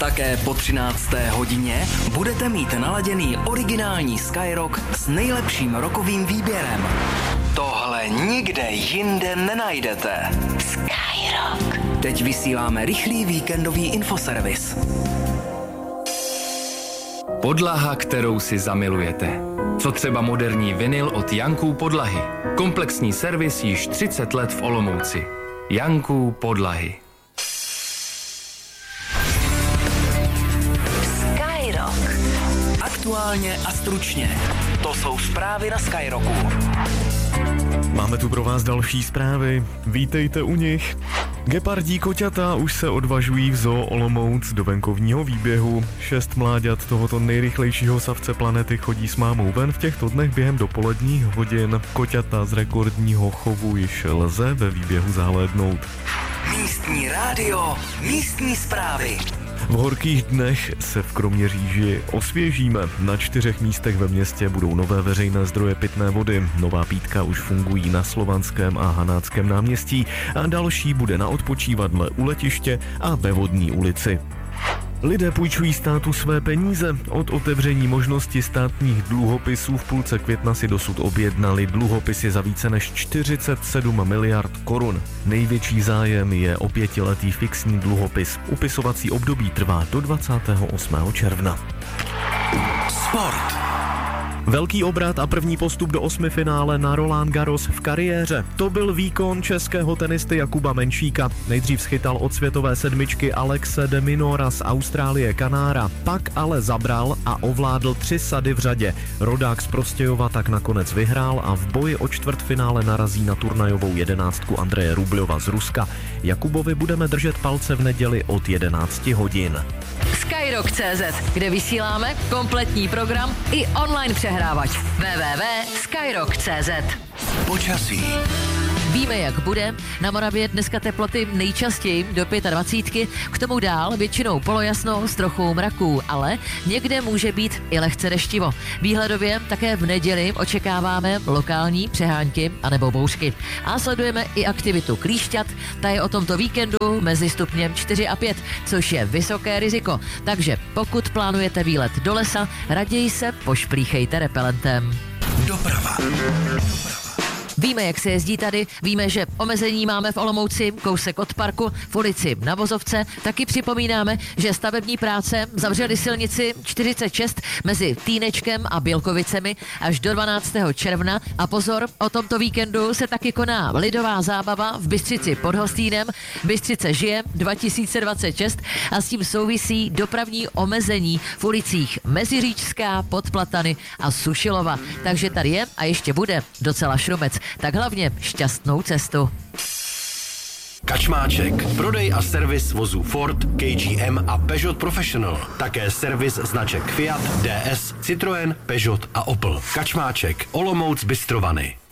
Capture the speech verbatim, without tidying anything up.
Také po třinácté hodině budete mít naladěný originální Skyrock s nejlepším rockovým výběrem. Tohle nikde jinde nenajdete. Skyrock. Teď vysíláme rychlý víkendový infoservis. Podlaha, kterou si zamilujete. Co třeba moderní vinyl od Janků podlahy. Komplexní servis již třicet let v Olomouci. Janků podlahy. Skyrock. Aktuálně a stručně. To jsou zprávy na Skyrocku. Máme tu pro vás další zprávy. Vítejte u nich. Gepardí koťata už se odvažují v Zoo Olomouc do venkovního výběhu. Šest mláďat tohoto nejrychlejšího savce planety chodí s mámou ven v těchto dnech během dopoledních hodin. Koťata z rekordního chovu již lze ve výběhu zahlédnout. Místní rádio, místní zprávy. V horkých dnech se v Kroměříži osvěžíme. Na čtyřech místech ve městě budou nové veřejné zdroje pitné vody. Nová pítka už fungují na Slovanském a Hanáckém náměstí a další bude na odpočívadle u letiště a ve Vodní ulici. Lidé půjčují státu své peníze. Od otevření možnosti státních dluhopisů v půlce května si dosud objednali dluhopisy za více než čtyřicet sedm miliard korun. Největší zájem je o pětiletý fixní dluhopis. Upisovací období trvá do dvacátého osmého června. Sport. Velký obrat a první postup do osmifinále na Roland Garros v kariéře. To byl výkon českého tenisty Jakuba Menšíka. Nejdřív schytal od světové sedmičky Alexe de Minora z Austrálie Kanára, pak ale zabral a ovládl tři sady v řadě. Rodák z Prostějova tak nakonec vyhrál a v boji o čtvrtfinále narazí na turnajovou jedenáctku Andreje Rubljova z Ruska. Jakubovi budeme držet palce v neděli od jedenáct hodin. Skyrock tečka cé zet, kde vysíláme kompletní program i online přehrávač. w w w tečka skyrock tečka cé zet. Počasí. Víme, jak bude. Na Moravě dneska teploty nejčastěji do dvacet pět, k tomu dál většinou polojasno s trochou mraků, ale někde může být i lehce deštivo. Výhledově také v neděli očekáváme lokální přehánky anebo bouřky. A sledujeme i aktivitu klíšťat, ta je o tomto víkendu mezi stupněm čtyři a pět, což je vysoké riziko. Takže pokud plánujete výlet do lesa, raději se pošplíchejte repelentem. Doprava. Víme, jak se jezdí tady, víme, že omezení máme v Olomouci, kousek od parku, v ulici na Vozovce. Taky připomínáme, že stavební práce zavřely silnici čtyřicet šest mezi Týnečkem a Bělkovicemi až do dvanáctého června. A pozor, o tomto víkendu se taky koná lidová zábava v Bystřici pod Hostýnem. Bystřice žije dva tisíce dvacet šest a s tím souvisí dopravní omezení v ulicích Meziříčská, Podplatany a Sušilova. Takže tady je a ještě bude docela šrumec. Tak hlavně šťastnou cestu. Kačmáček. Prodej a servis vozů Ford, K G M a Peugeot Professional. Také servis značek Fiat, D S, Citroën, Peugeot a Opel. Kačmáček. Olomouc Bystrovany.